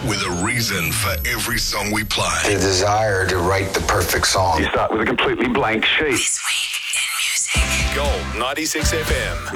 with a reason for every song we play. The desire to write the perfect song. You start with a completely blank sheet. This week in music. Gold 96 FM.